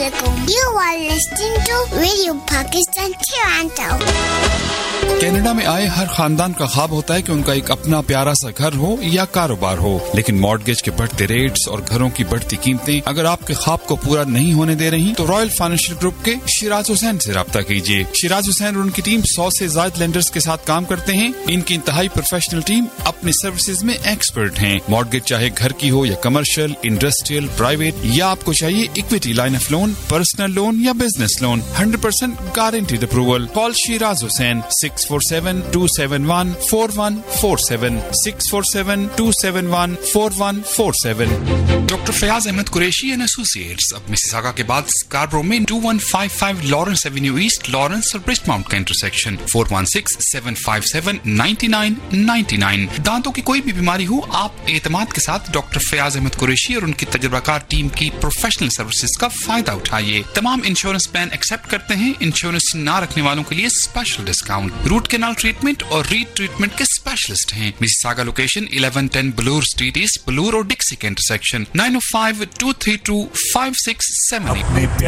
Assalamualaikum. You are listening to Radio Pakistan Toronto. Canada میں آئے ہر خاندان کا خواب ہوتا ہے کہ ان کا ایک اپنا پیارا سا گھر ہو یا کاروبار ہو، لیکن مارٹگیج کے بڑھتے ریٹس اور گھروں کی بڑھتی قیمتیں اگر آپ کے خواب کو پورا نہیں ہونے دے رہی تو رائل فائنینشیل گروپ کے شیراز حسین سے رابطہ کیجیے۔ شیراز حسین اور ان کی ٹیم 100 سے زائد لینڈرز کے ساتھ کام کرتے ہیں۔ ان کی انتہائی پروفیشنل ٹیم اپنی سروسز میں ایکسپرٹ ہیں۔ مارٹگیج چاہے گھر کی ہو یا کمرشل، انڈسٹریل، پرائیویٹ، یا آپ کو چاہیے equity line of loan, personal loan یا business loan, 100% guaranteed approval. Call Shiraz Hussain 647-271-4147 647-271-4147۔ Doctor Fayyaz Ahmad Qureshi and associates اب مسیساگا کے بعد اسکاربرو میں 2155 لارنس ایونیو ایسٹ، لارنس اور برسٹ ماؤنٹ کا انٹرسیکشن، 416-757-9999۔ دانتوں کی کوئی بھی بیماری ہو، آپ اعتماد کے ساتھ ڈاکٹر فیاض احمد قریشی اور ان کی تجربہ کار ٹیم کی پروفیشنل سروسز کا فائدہ اٹھائیے۔ تمام انشورنس پلان ایکسپٹ کرتے ہیں۔ انشورنس نہ رکھنے والوں کے لیے special discount, route canal treatment اور ری ٹریٹمنٹ کے اسپیشلسٹ ہیں۔ مسیساگا لوکیشن 1110 بلور اسٹریٹ ایسٹ، بلور اور ڈکسی کے انٹرسیکشن، 905-232-5678۔